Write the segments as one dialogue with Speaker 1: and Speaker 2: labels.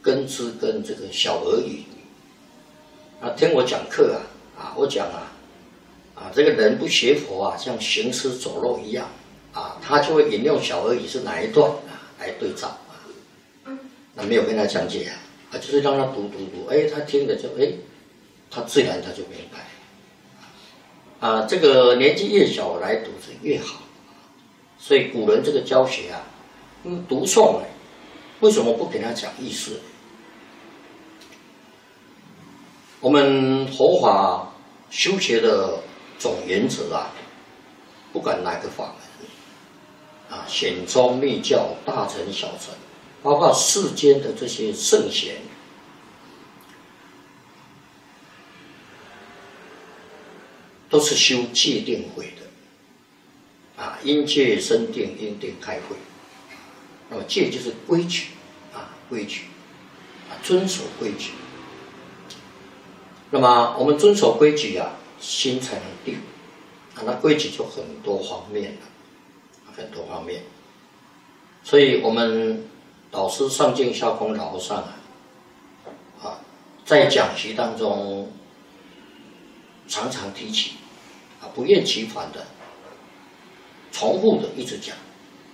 Speaker 1: 根知跟这个小儿语。听我讲课我讲这个人不学佛像行尸走肉一样他就会引用小儿语是哪一段来对照那没有跟他讲解就是让他读，他听了就他自然他就明白这个年纪越小来读是越好，所以古人这个教学读诵为什么不给他讲意思？我们佛法修学的总原则不管哪个法门显宗密教、大乘小乘，包括世间的这些圣贤，都是修戒定慧的因戒生定，因定开慧。那么戒就是规矩规矩遵守规矩。那么我们遵守规矩心才能定那规矩就很多方面了，很多方面。所以我们导师上净下空老和尚在讲习当中常常提起不厌其烦的重复的一直讲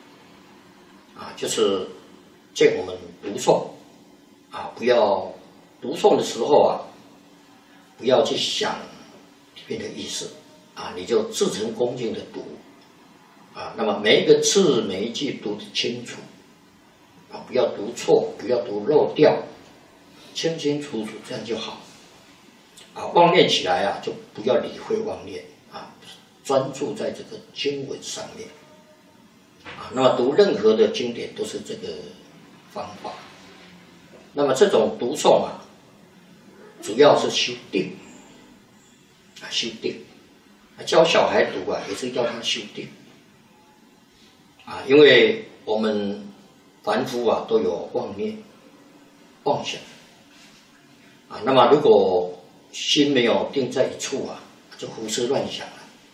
Speaker 1: 就是见我们读诵不要读诵的时候不要去想里面的意思你就自诚恭敬的读那么每一个字每一句读得清楚不要读错，不要读漏掉，清清楚楚，这样就好妄念起来就不要理会妄念专注在这个经文上面那么读任何的经典都是这个方法。那么这种读诵主要是修定修定教小孩读也是要他修定因为我们凡夫都有妄念妄想那么如果心没有定在一处就胡思乱想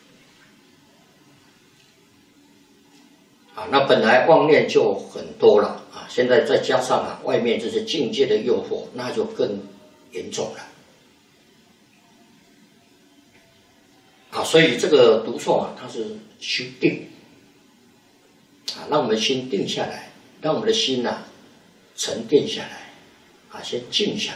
Speaker 1: 了那本来妄念就很多了现在再加上外面这些境界的诱惑，那就更严重了所以这个读诵它是修定让我们心定下来，让我们的心沉淀下来先静下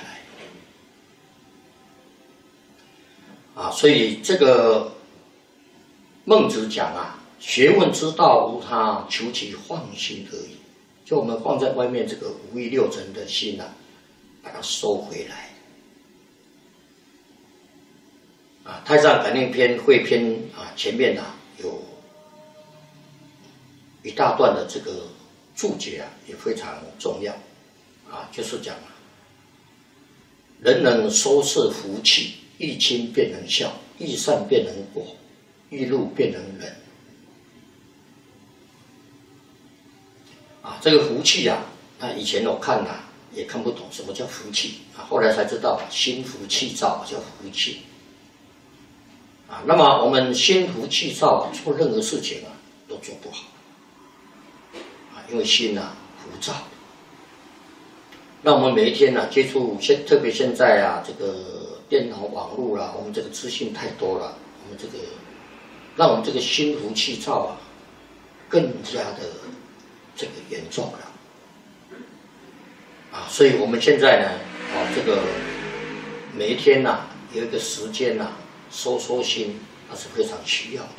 Speaker 1: 来所以这个孟子讲学问之道无他，求其放心而已。就我们放在外面这个五欲六尘的心把它收回来太上感应篇汇篇前面有一大段的这个注解也非常重要就是讲人能收摄福气，欲亲便能孝，欲善便能果，欲怒便能忍这个福气以前我看也看不懂什么叫福气后来才知道心浮气躁叫福气那么我们心浮气躁做任何事情都做不好因为心浮躁。那我们每一天接触特别现在这个电脑网络我们这个资讯太多了，我们这个让我们这个心浮气躁更加的这个严重了所以我们现在呢这个每一天有一个时间收心那是非常需要的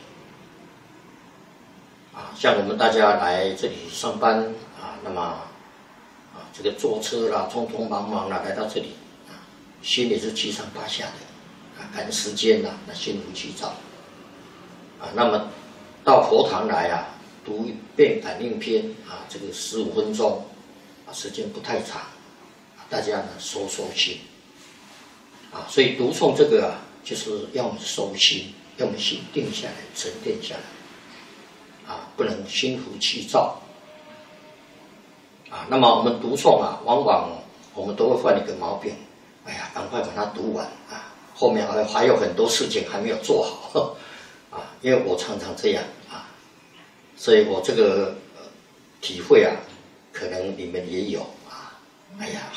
Speaker 1: 像我们大家来这里上班那么这个坐车匆匆忙忙来到这里心里是七上八下的赶时间那心浮气躁那么到佛堂来读一遍感应篇这个15分钟时间不太长大家收心所以读诵这个就是要我们收心，要我们心定下来沉淀下来不能心浮气躁那么我们读诵往往我们都会犯一个毛病，赶快把它读完后面还有很多事情还没有做好因为我常常这样所以我这个体会可能你们也有